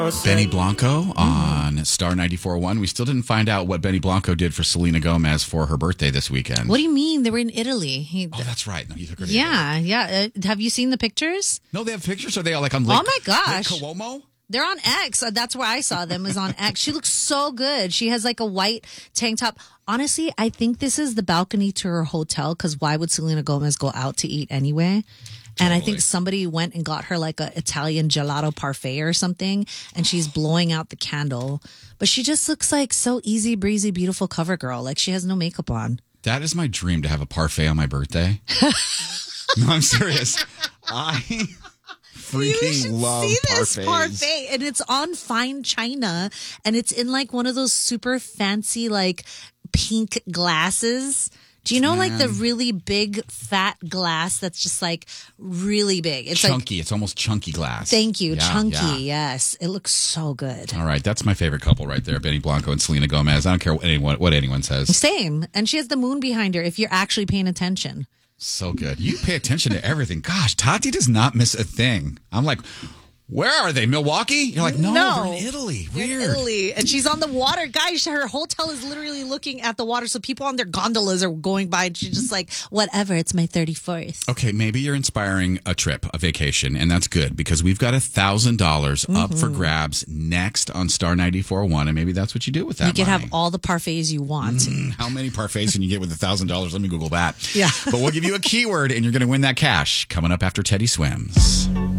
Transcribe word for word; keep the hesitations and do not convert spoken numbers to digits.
Benny Blanco on Star ninety-four point one. We still didn't find out what Benny Blanco did for Selena Gomez for her birthday this weekend. What do you mean? They were in Italy. He, oh, that's right. No, you took her to yeah, Italy. yeah. Uh, have you seen the pictures? No, they have pictures. Are they all like on Lake, oh, my gosh. Lake Como? They're on X. Uh, That's where I saw them, was on X. She looks so good. She has like a white tank top. Honestly, I think this is the balcony to her hotel, because why would Selena Gomez go out to eat anyway? And I think somebody went and got her like a Italian gelato parfait or something, and she's blowing out the candle. But she just looks like so easy breezy, beautiful cover girl. Like she has no makeup on. That is my dream, to have a parfait on my birthday. No, I'm serious. I freaking you should love see this parfaits. parfait, and it's on fine china, and it's in like one of those super fancy like pink glasses. Do you know, Man. like the really big fat glass that's just like really big? It's chunky. Like, it's almost chunky glass. Thank you. Yeah, chunky. yeah. Yes. It looks so good. All right. That's my favorite couple right there. Benny Blanco and Selena Gomez. I don't care what anyone, what anyone says. Same. And she has the moon behind her if you're actually paying attention. So good. You pay attention to everything. Gosh, Tati does not miss a thing. I'm like, where are they? Milwaukee? You're like, no, no. they're in Italy. Weird. In Italy. And she's on the water. Guys, her hotel is literally looking at the water. So people on their gondolas are going by, and she's just like, whatever, it's my thirty-fourth. Okay, maybe you're inspiring a trip, a vacation, and that's good, because we've got one thousand dollars mm-hmm. up for grabs next on Star ninety-four point one, and maybe that's what you do with that You can money. have all the parfaits you want. Mm, how many parfaits can you get with one thousand dollars? Let me Google that. Yeah. But we'll give you a keyword, and you're going to win that cash coming up after Teddy Swims.